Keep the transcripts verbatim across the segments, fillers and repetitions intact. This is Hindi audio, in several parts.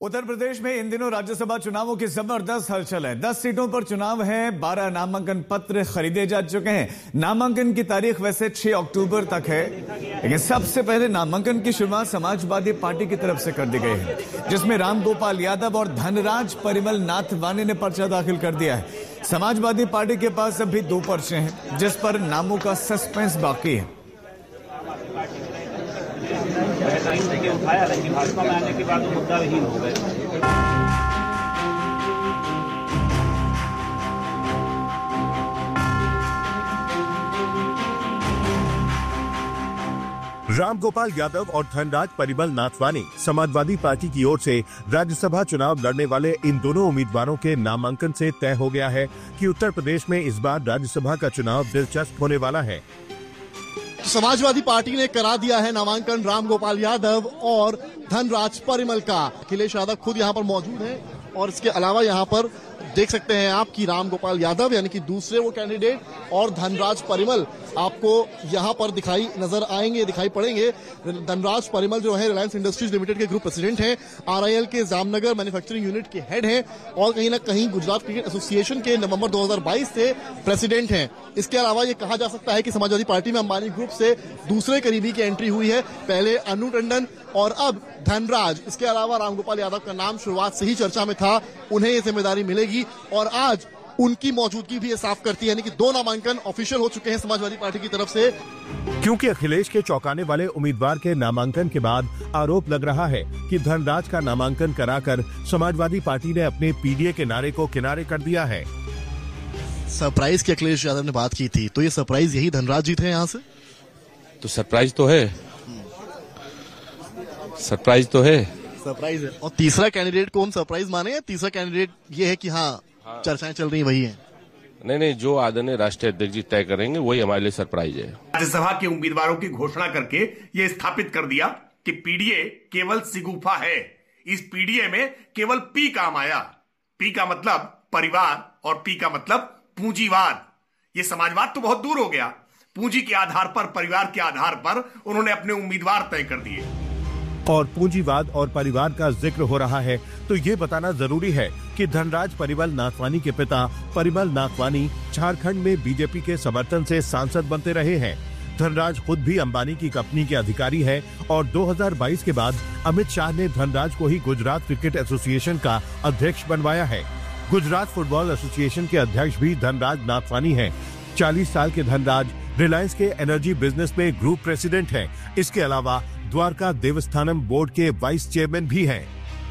उत्तर प्रदेश में इन दिनों राज्यसभा चुनावों की जबरदस्त हलचल है। दस सीटों पर चुनाव है, बारह नामांकन पत्र खरीदे जा चुके हैं। नामांकन की तारीख वैसे छह अक्टूबर तक है, लेकिन सबसे पहले नामांकन की शुरुआत समाजवादी पार्टी की तरफ से कर दी गई है, जिसमें रामगोपाल यादव और धनराज परिमल नाथवानी ने पर्चा दाखिल कर दिया है। समाजवादी पार्टी के पास अभी दो पर्चे हैं, जिस पर नामों का सस्पेंस बाकी है। उठाया, लेकिन भाजपा में आने के बाद मुद्दा विहीन हो गए। रामगोपाल यादव और धनराज परिमल नाथवानी समाजवादी पार्टी की ओर से राज्यसभा चुनाव लड़ने वाले इन दोनों उम्मीदवारों के नामांकन से तय हो गया है कि उत्तर प्रदेश में इस बार राज्यसभा का चुनाव दिलचस्प होने वाला है। समाजवादी पार्टी ने करा दिया है नामांकन रामगोपाल यादव और धनराज परिमल का। अखिलेश यादव खुद यहां पर मौजूद हैं और इसके अलावा यहां पर देख सकते हैं आप कि रामगोपाल यादव यानी कि दूसरे वो कैंडिडेट और धनराज परिमल आपको यहां पर दिखाई नजर आएंगे, दिखाई पड़ेंगे। धनराज परिमल जो है रिलायंस इंडस्ट्रीज लिमिटेड के ग्रुप प्रेसिडेंट हैं, आरआईएल के जामनगर मैन्युफैक्चरिंग यूनिट के हेड हैं और कहीं ना कहीं गुजरात क्रिकेट एसोसिएशन के नवंबर दो हज़ार बाईस से प्रेसिडेंट हैं। इसके अलावा ये कहा जा सकता है कि समाजवादी पार्टी में अंबानी ग्रुप से दूसरे करीबी की एंट्री हुई है, पहले अनु टंडन और अब धनराज। इसके अलावा रामगोपाल यादव का नाम शुरुआत से ही चर्चा में था, उन्हें ये जिम्मेदारी मिलेगी और आज उनकी मौजूदगी भी ये साफ करती है, यानी कि दो नामांकन ऑफिशियल हो चुके हैं समाजवादी पार्टी की तरफ से। क्योंकि अखिलेश के चौंकाने वाले उम्मीदवार के नामांकन के बाद आरोप लग रहा है कि धनराज का नामांकन कराकर समाजवादी पार्टी ने अपने पीडीए के नारे को किनारे कर दिया है। सरप्राइज की अखिलेश यादव ने बात की थी, तो ये सरप्राइज यही धनराज जीत रहे हैं यहाँ से? तो सरप्राइज तो है, सरप्राइज तो है, सरप्राइज है। और तीसरा कैंडिडेट कौन सरप्राइज माने? तीसरा कैंडिडेट ये है कि हाँ, हाँ चर्चाएं चल रही वही है? नहीं नहीं, जो आदरणीय राष्ट्रीय अध्यक्ष जी तय करेंगे वही हमारे लिए सरप्राइज है। राज्यसभा के उम्मीदवारों की घोषणा करके ये स्थापित कर दिया कि पीडीए केवल सिगुफा है। इस पीडीए में केवल पी काम आया। पी का मतलब परिवार और पी का मतलब पूंजीवाद। ये समाजवाद तो बहुत दूर हो गया। पूंजी के आधार पर, परिवार के आधार पर उन्होंने अपने उम्मीदवार तय कर दिए। और पूंजीवाद और परिवार का जिक्र हो रहा है तो ये बताना जरूरी है कि धनराज परिमल नाथवानी के पिता परिमल नाथवानी झारखंड में बीजेपी के समर्थन से सांसद बनते रहे हैं। धनराज खुद भी अंबानी की कंपनी के अधिकारी है और दो हज़ार बाईस के बाद अमित शाह ने धनराज को ही गुजरात क्रिकेट एसोसिएशन का अध्यक्ष बनवाया है। गुजरात फुटबॉल एसोसिएशन के अध्यक्ष भी धनराज नाथवानी है। चालीस साल के धनराज रिलायंस के एनर्जी बिजनेस में ग्रुप प्रेसिडेंट हैं। इसके अलावा द्वारका देवस्थानम बोर्ड के वाइस चेयरमैन भी हैं।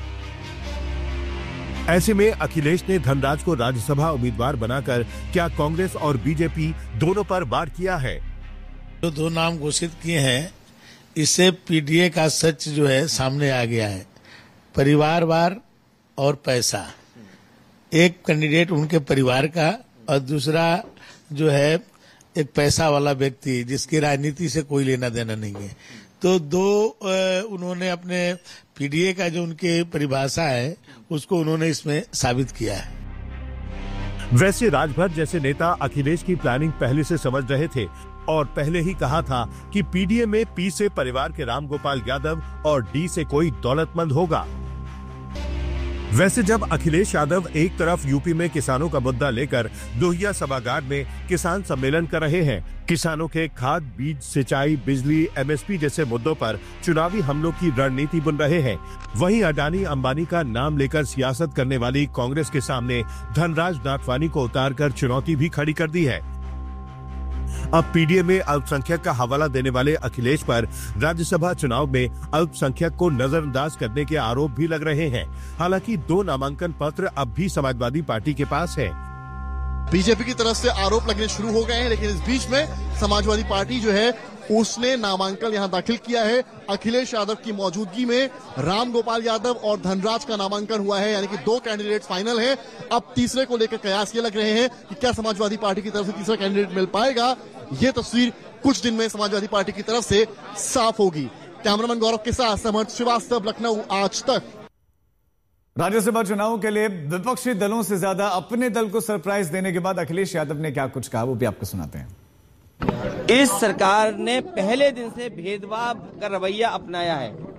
ऐसे में अखिलेश ने धनराज को राज्यसभा उम्मीदवार बनाकर क्या कांग्रेस और बीजेपी दोनों पर वार किया है? जो दो नाम घोषित किए हैं, इससे पीडीए का सच जो है सामने आ गया है। परिवारवार और पैसा, एक कैंडिडेट उनके परिवार का और दूसरा जो है एक पैसा वाला व्यक्ति जिसकी राजनीति से कोई लेना देना नहीं है। तो दो उन्होंने अपने पीडीए का जो उनके परिभाषा है उसको उन्होंने इसमें साबित किया है। वैसे राजभर जैसे नेता अखिलेश की प्लानिंग पहले से समझ रहे थे और पहले ही कहा था कि पीडीए में पी से परिवार के रामगोपाल यादव और डी से कोई दौलतमंद होगा। वैसे जब अखिलेश यादव एक तरफ यूपी में किसानों का मुद्दा लेकर लोहिया सभागार में किसान सम्मेलन कर रहे हैं, किसानों के खाद, बीज, सिंचाई, बिजली, एमएसपी जैसे मुद्दों पर चुनावी हमलों की रणनीति बुन रहे हैं, वहीं अडानी अंबानी का नाम लेकर सियासत करने वाली कांग्रेस के सामने धनराज नाथवानी को उतारकर चुनौती भी खड़ी कर दी है। अब पीडीए में अल्पसंख्यक का हवाला देने वाले अखिलेश पर राज्यसभा चुनाव में अल्पसंख्यक को नजरअंदाज करने के आरोप भी लग रहे हैं। हालांकि दो नामांकन पत्र अब भी समाजवादी पार्टी के पास है। बीजेपी की तरफ से आरोप लगने शुरू हो गए हैं, लेकिन इस बीच में समाजवादी पार्टी जो है उसने नामांकन यहां दाखिल किया है। अखिलेश यादव की मौजूदगी में रामगोपाल यादव और धनराज का नामांकन हुआ है, यानी कि दो कैंडिडेट फाइनल हैं। अब तीसरे को लेकर कयास ये लग रहे हैं कि क्या समाजवादी पार्टी की तरफ से तीसरा कैंडिडेट मिल पाएगा। ये तस्वीर कुछ दिन में समाजवादी पार्टी की तरफ से साफ होगी। कैमरामैन गौरव के साथ समर्थ श्रीवास्तव, लखनऊ, आज तक। राज्यसभा चुनाव के लिए विपक्षी दलों से ज्यादा अपने दल को सरप्राइज देने के बाद अखिलेश यादव ने क्या कुछ कहा, वो भी आपको सुनाते हैं। इस सरकार ने पहले दिन से भेदभाव का रवैया अपनाया है।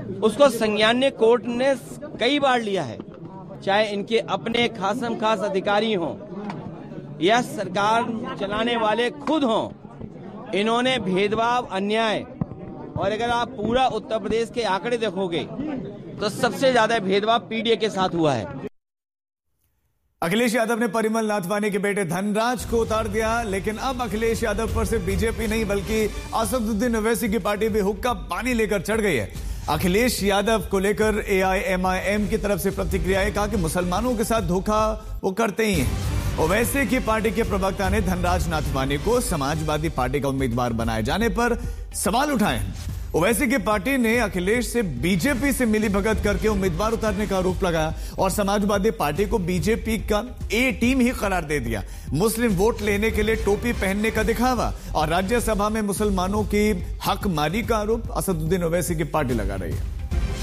उसको संज्ञान कोर्ट ने कई बार लिया है, चाहे इनके अपने खासम खास अधिकारी हों या सरकार चलाने वाले खुद हों, इन्होंने भेदभाव, अन्याय, और अगर आप पूरा उत्तर प्रदेश के आंकड़े देखोगे तो सबसे ज्यादा भेदभाव पीडीए के साथ हुआ है। अखिलेश यादव ने परिमल नाथवानी के बेटे धनराज को उतार दिया, लेकिन अब अखिलेश यादव पर सिर्फ बीजेपी नहीं बल्कि असदुद्दीन ओवैसी की पार्टी भी हुक्का पानी लेकर चढ़ गई है। अखिलेश यादव को लेकर एआईएमआईएम की तरफ से प्रतिक्रियाएं, कहा कि मुसलमानों के साथ धोखा वो करते ही हैं। ओवैसी की पार्टी के प्रवक्ता ने धनराज नाथवानी को समाजवादी पार्टी का उम्मीदवार बनाए जाने पर सवाल उठाए। ओवैसी की पार्टी ने अखिलेश से बीजेपी से मिलीभगत करके उम्मीदवार उतारने का आरोप लगाया और समाजवादी पार्टी को बीजेपी का ए टीम ही करार दे दिया। मुस्लिम वोट लेने के लिए टोपी पहनने का दिखावा और राज्यसभा में मुसलमानों की हकमारी का आरोप असदुद्दीन ओवैसी की पार्टी लगा रही है।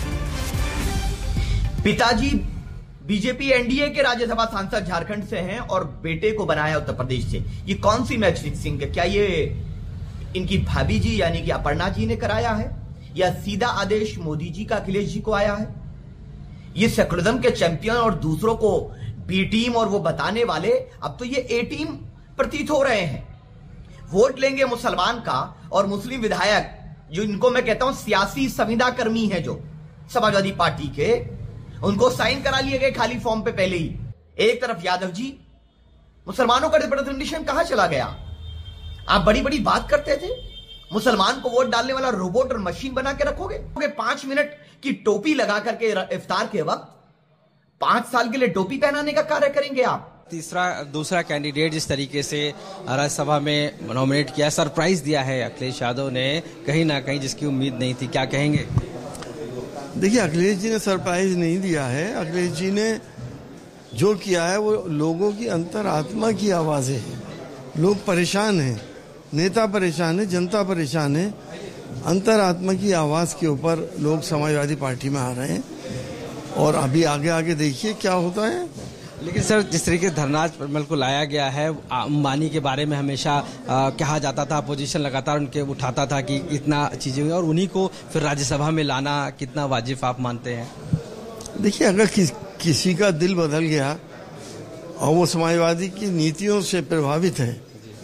पिताजी बीजेपी एनडीए के राज्यसभा सांसद झारखंड से हैं और बेटे को बनाया उत्तर प्रदेश से। ये कौन सी मैच फिक्सिंग है? क्या ये इनकी भाभी जी यानी कि अपर्णा जी ने कराया है या सीधा आदेश मोदी जी का अखिलेश जी को आया है? ये सेकुलरिज्म के चैंपियन और दूसरों को बी टीम और वो बताने वाले अब तो ये ए टीम प्रतीत हो रहे हैं। वोट लेंगे मुसलमान का और मुस्लिम विधायक, जो इनको मैं कहता हूं सियासी संविदा कर्मी है जो समाजवादी पार्टी के, उनको साइन करा लिए गए खाली फॉर्म पे पहले ही। एक तरफ यादव जी, मुसलमानों का रिप्रेजेंटेशन कहां चला गया? आप बड़ी बड़ी बात करते थे, मुसलमान को वोट डालने वाला रोबोट और मशीन बना के रखोगे? पांच मिनट की टोपी लगा करके इफ्तार के वक्त पांच साल के लिए टोपी पहनाने का कार्य करेंगे आप? तीसरा दूसरा कैंडिडेट जिस तरीके से राज्यसभा में नॉमिनेट किया, सरप्राइज दिया है अखिलेश यादव ने, कहीं ना कहीं जिसकी उम्मीद नहीं थी, क्या कहेंगे? देखिए, अखिलेश जी ने सरप्राइज नहीं दिया है। अखिलेश जी ने जो किया है वो लोगों की अंतरात्मा की आवाजें हैं। लोग परेशान हैं, नेता परेशान है, जनता परेशान है। अंतरात्मा की आवाज के ऊपर लोग समाजवादी पार्टी में आ रहे हैं और अभी आगे आगे देखिए क्या होता है। लेकिन सर, जिस तरीके से धनराज परिमल को लाया गया है, अंबानी के बारे में हमेशा आ, कहा जाता था, अपोजिशन लगातार उनके उठाता था कि इतना चीजें हुई, और उन्हीं को फिर राज्यसभा में लाना कितना वाजिब आप मानते हैं? देखिए, अगर कि, किसी का दिल बदल गया और वो समाजवादी की नीतियों से प्रभावित है,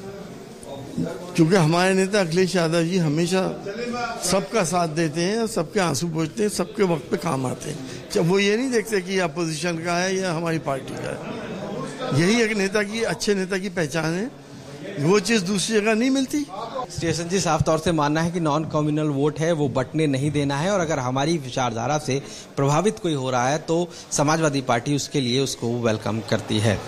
क्योंकि हमारे नेता अखिलेश यादव जी हमेशा सबका साथ देते हैं, सबके आंसू पोंछते हैं, सबके वक्त पे काम आते हैं। जब वो ये नहीं देखते कि अपोजिशन का है या हमारी पार्टी का है। यही एक नेता की, अच्छे नेता की पहचान है। वो चीज दूसरी जगह नहीं मिलती। स्टेशन जी साफ तौर से मानना है कि नॉन कम्युनल वोट है वो बंटने नहीं देना है, और अगर हमारी विचारधारा से प्रभावित कोई हो रहा है तो समाजवादी पार्टी उसके लिए उसको वेलकम करती है।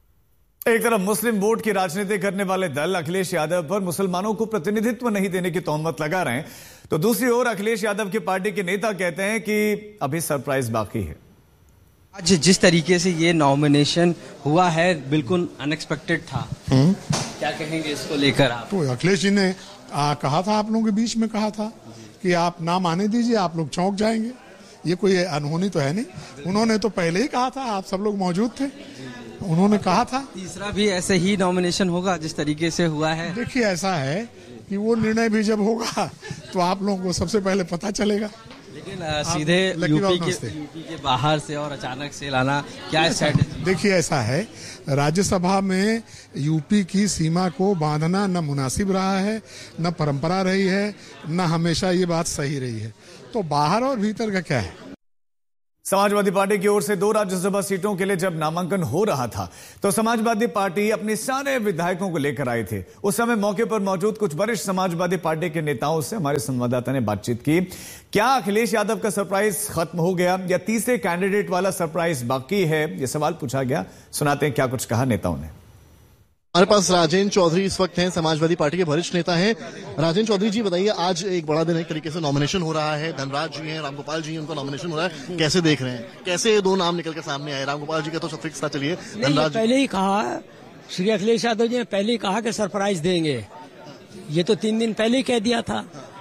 एक तरफ मुस्लिम वोट की राजनीति करने वाले दल अखिलेश यादव पर मुसलमानों को प्रतिनिधित्व नहीं देने की तोहमत लगा रहे हैं, तो दूसरी ओर अखिलेश यादव की पार्टी के नेता कहते हैं कि अभी सरप्राइज बाकी है। आज जिस तरीके से ये नॉमिनेशन हुआ है बिल्कुल अनएक्सपेक्टेड था, क्या कहेंगे इसको लेकर आप? तो अखिलेश जी ने आ, कहा था, आप लोगों के बीच में कहा था कि आप नाम आने दीजिए, आप लोग चौंक जाएंगे। ये कोई अनहोनी तो है नहीं। उन्होंने तो पहले ही कहा था, आप सब लोग मौजूद थे, उन्होंने कहा था। तीसरा भी ऐसे ही नॉमिनेशन होगा जिस तरीके से हुआ है? देखिए, ऐसा है कि वो निर्णय भी जब होगा तो आप लोगों को सबसे पहले पता चलेगा। लेकिन सीधे यूपी के, यूपी के बाहर से और अचानक से लाना, क्या स्ट्रेटेजी? देखिए, ऐसा है, राज्यसभा में यूपी की सीमा को बांधना न मुनासिब रहा है, न परंपरा रही है, न हमेशा ये बात सही रही है। तो बाहर और भीतर का क्या है? समाजवादी पार्टी की ओर से दो राज्यसभा सीटों के लिए जब नामांकन हो रहा था तो समाजवादी पार्टी अपने सारे विधायकों को लेकर आई थी। उस समय मौके पर मौजूद कुछ वरिष्ठ समाजवादी पार्टी के नेताओं से हमारे संवाददाता ने बातचीत की। क्या अखिलेश यादव का सरप्राइज खत्म हो गया या तीसरे कैंडिडेट वाला सरप्राइज बाकी है, यह सवाल पूछा गया। सुनाते हैं क्या कुछ कहा नेताओं ने। हमारे पास राजेंद्र चौधरी इस वक्त हैं, समाजवादी पार्टी के वरिष्ठ नेता हैं। राजेंद्र चौधरी जी, बताइए, आज एक बड़ा दिन है, एक तरीके से नॉमिनेशन हो रहा है। धनराज जी हैं, रामगोपाल जी हैं, उनका नॉमिनेशन हो रहा है। कैसे देख रहे हैं, कैसे ये दो नाम निकल के सामने आए? रामगोपाल जी का तो फिक्स था, चलिए धनराज पहले ही कहा, श्री अखिलेश यादव जी ने पहले ही कहा कि सरप्राइज देंगे। ये तो तीन दिन पहले ही कह दिया था,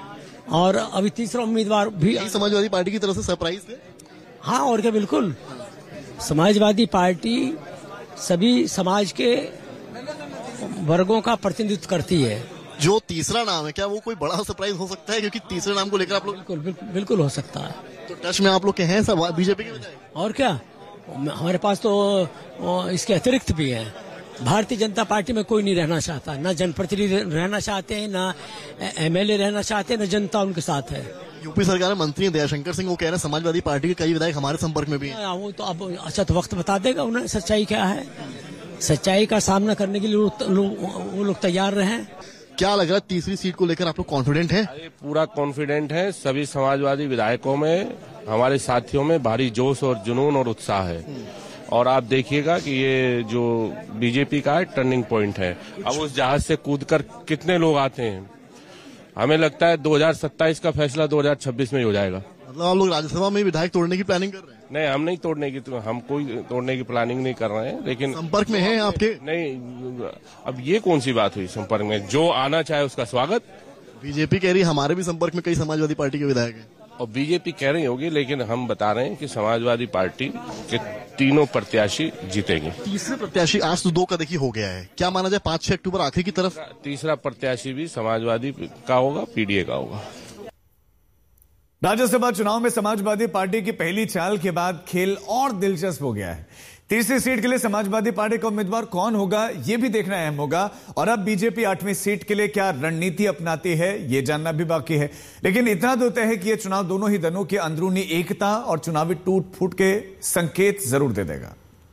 और अभी तीसरा उम्मीदवार भी समाजवादी पार्टी की तरफ से सरप्राइज थे। हाँ, और क्या, बिल्कुल। समाजवादी पार्टी सभी समाज के वर्गों का प्रतिनिधित्व करती है जो तीसरा नाम है क्या वो कोई बड़ा सरप्राइज हो सकता है, क्योंकि तीसरे नाम को लेकर आप लोग बिल्कुल बिल्कुल बिल्कुल हो सकता है। तो टच में आप लोग के हैं सब बीजेपी के विधायक? और क्या, हमारे पास तो इसके अतिरिक्त भी है। भारतीय जनता पार्टी में कोई नहीं रहना चाहता, ना जनप्रतिनिधि रहना चाहते हैं, ना एमएलए रहना चाहते हैं, ना जनता उनके साथ है। यूपी सरकार में मंत्री दयाशंकर सिंह वो कह रहे हैं समाजवादी पार्टी के कई विधायक हमारे संपर्क में भी हैं। वो तो अब अच्छा तो वक्त बता देगा उन्हें सच्चाई क्या है। सच्चाई का सामना करने के लिए वो लोग तैयार रहे। क्या लग रहा है तीसरी सीट को लेकर आप लोग कॉन्फिडेंट हैं? पूरा कॉन्फिडेंट है। सभी समाजवादी विधायकों में, हमारे साथियों में भारी जोश और जुनून और उत्साह है। और आप देखिएगा कि ये जो बीजेपी का है टर्निंग पॉइंट है। अब उस जहाज से कूदकर कितने लोग आते हैं, हमें लगता है दो हज़ार सत्ताईस का फैसला दो हज़ार छब्बीस में ही हो जाएगा। मतलब आप लोग राज्यसभा में विधायक तोड़ने की प्लानिंग कर रहे हैं? नहीं, हम नहीं तोड़ने की, तो हम कोई तोड़ने की प्लानिंग नहीं कर रहे हैं, लेकिन संपर्क में हैं आपके? नहीं, अब ये कौन सी बात हुई संपर्क में? जो आना चाहे उसका स्वागत। बीजेपी कह रही है हमारे भी संपर्क में कई समाजवादी पार्टी के विधायक हैं। और बीजेपी कह रही होगी, लेकिन हम बता रहे हैं कि समाजवादी पार्टी के तीनों प्रत्याशी जीतेंगे। तीसरे प्रत्याशी आज तो दो का देखिए हो गया है, क्या माना जाए पांच छह अक्टूबर आखिरी की तरफ तीसरा प्रत्याशी भी समाजवादी का होगा, पीडीए का होगा। राज्यसभा चुनाव में समाजवादी पार्टी की पहली चाल के बाद खेल और दिलचस्प हो गया है। तीसरी सीट के लिए समाजवादी पार्टी का उम्मीदवार कौन होगा, यह भी देखना अहम होगा। और अब बीजेपी आठवीं सीट के लिए क्या रणनीति अपनाती है, यह जानना भी बाकी है। लेकिन इतना तो तय है कि यह चुनाव दोनों ही दलों की अंदरूनी एकता और चुनावी टूट फूट के संकेत जरूर दे देगा।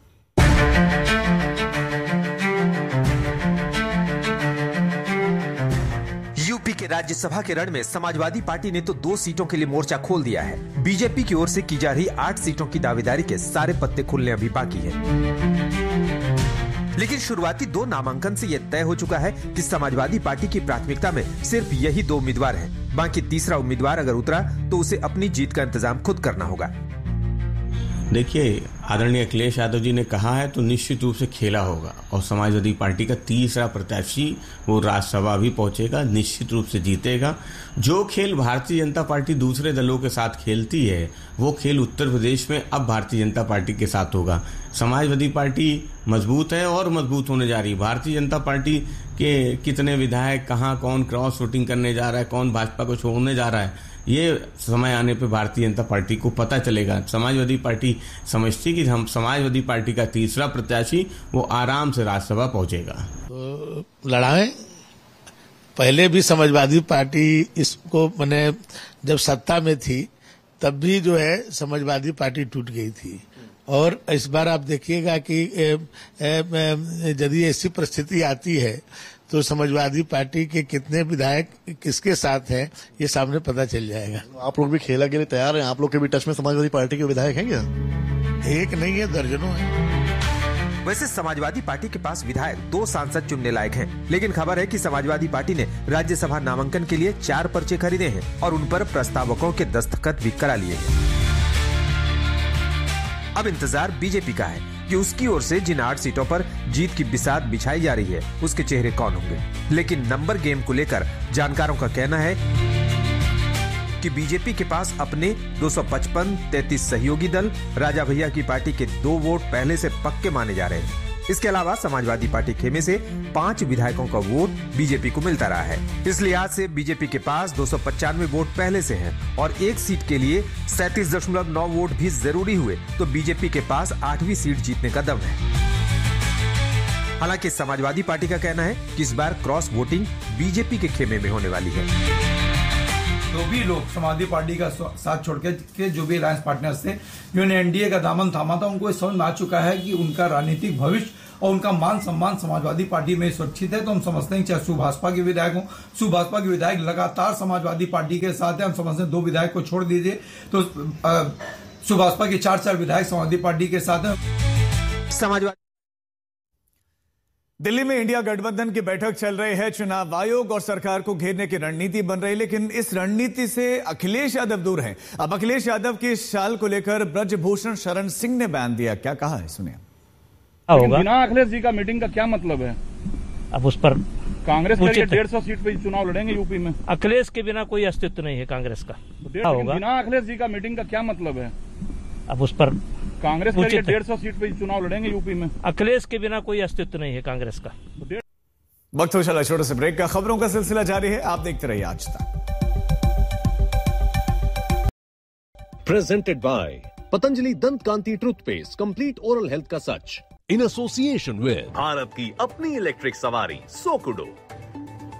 यूपी के राज्यसभा के रण में समाजवादी पार्टी ने तो दो सीटों के लिए मोर्चा खोल दिया है। बीजेपी की ओर से की जा रही आठ सीटों की दावेदारी के सारे पत्ते खुलने अभी बाकी है। लेकिन शुरुआती दो नामांकन से यह तय हो चुका है कि समाजवादी पार्टी की प्राथमिकता में सिर्फ यही दो उम्मीदवार हैं। बाकी तीसरा उम्मीदवार अगर उतरा तो उसे अपनी जीत का इंतजाम खुद करना होगा। देखिए, आदरणीय अखिलेश यादव जी ने कहा है तो निश्चित रूप से खेला होगा और समाजवादी पार्टी का तीसरा प्रत्याशी वो राज्यसभा भी पहुंचेगा, निश्चित रूप से जीतेगा। जो खेल भारतीय जनता पार्टी दूसरे दलों के साथ खेलती है वो खेल उत्तर प्रदेश में अब भारतीय जनता पार्टी के साथ होगा। समाजवादी पार्टी मजबूत है और मजबूत होने जा रही है। भारतीय जनता पार्टी के कितने विधायक कहाँ कौन क्रॉस वोटिंग करने जा रहा है, कौन भाजपा को छोड़ने जा रहा है, ये समय आने पे भारतीय जनता पार्टी को पता चलेगा। समाजवादी पार्टी समझती कि हम समाजवादी पार्टी का तीसरा प्रत्याशी वो आराम से राज्यसभा पहुंचेगा। तो लड़ाई पहले भी समाजवादी पार्टी इसको मैंने जब सत्ता में थी तब भी जो है समाजवादी पार्टी टूट गई थी। और इस बार आप देखिएगा कि यदि ऐसी परिस्थिति आती है तो समाजवादी पार्टी के कितने विधायक किसके साथ हैं ये सामने पता चल जाएगा। आप लोग भी खेला के लिए तैयार हैं? आप लोग के भी टच में समाजवादी पार्टी के विधायक हैं क्या? एक नहीं है, दर्जनों है। वैसे समाजवादी पार्टी के पास विधायक दो सांसद चुनने लायक हैं, लेकिन खबर है कि समाजवादी पार्टी ने राज्यसभा नामांकन के लिए चार पर्चे खरीदे हैं और उन पर प्रस्तावकों के दस्तखत भी करा लिए हैं। अब इंतजार बीजेपी का है कि उसकी ओर से जिन आठ सीटों पर जीत की बिसात बिछाई जा रही है उसके चेहरे कौन होंगे। लेकिन नंबर गेम को लेकर जानकारों का कहना है कि बीजेपी के पास अपने दो सौ पचपन तैंतीस सहयोगी दल, राजा भैया की पार्टी के दो वोट पहले से पक्के माने जा रहे हैं। इसके अलावा समाजवादी पार्टी खेमे से पांच विधायकों का वोट बीजेपी को मिलता रहा है। इस लिहाज से बीजेपी के पास दो सौ पचानवे वोट पहले से हैं और एक सीट के लिए सैंतीस दशमलव नौ वोट भी जरूरी हुए तो बीजेपी के पास आठवीं सीट जीतने का दम है। हालांकि समाजवादी पार्टी का कहना है कि इस बार क्रॉस वोटिंग बीजेपी के खेमे में होने वाली है। जो भी लोग समाजवादी पार्टी का साथ छोड़ के जो भी अलायंस पार्टनर्स थे जिन्होंने एनडीए का दामन थामा था, उनको समझ में आ चुका है कि उनका राजनीतिक भविष्य और उनका मान सम्मान समाजवादी पार्टी में सुरक्षित है। तो हम समझते हैं चाहे सुभाषपा के विधायक हों, सुभाषपा के विधायक लगातार समाजवादी पार्टी के साथ है। हम समझते हैं दो विधायक को छोड़ दीजिए तो सुभाषपा के चार चार विधायक समाजवादी पार्टी के साथ है। समाजवादी दिल्ली में इंडिया गठबंधन की बैठक चल रही है। चुनाव आयोग और सरकार को घेरने की रणनीति बन रही, लेकिन इस रणनीति से अखिलेश यादव दूर हैं। अब अखिलेश यादव की इस चाल को लेकर ब्रजभूषण शरण सिंह ने बयान दिया। क्या कहा है, सुनिए। बिना अखिलेश जी का मीटिंग का क्या मतलब है? अब उस पर कांग्रेस के डेढ़ सौ सीट पे चुनाव लड़ेंगे यूपी में। अखिलेश के बिना कोई अस्तित्व नहीं है कांग्रेस का। होगा बिना अखिलेश जी का मीटिंग का क्या मतलब है? अब उस पर कांग्रेस के डेढ़ सौ सीट पे चुनाव लड़ेंगे यूपी में। अखिलेश के बिना कोई अस्तित्व नहीं है कांग्रेस का। वक्त हो चला छोटे से ब्रेक का। खबरों का सिलसिला जारी है, आप देखते रहिए आज तक। प्रेजेंटेड बाय पतंजलि दंत कांति टूथपेस्ट, कंप्लीट ओरल हेल्थ का सच, इन एसोसिएशन विद भारत की अपनी इलेक्ट्रिक सवारी सोकुडो।